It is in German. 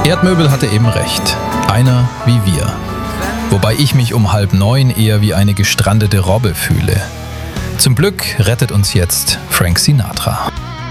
Erdmöbel hatte eben recht. Einer wie wir. Wobei ich mich um 8:30 eher wie eine gestrandete Robbe fühle. Zum Glück rettet uns jetzt Frank Sinatra.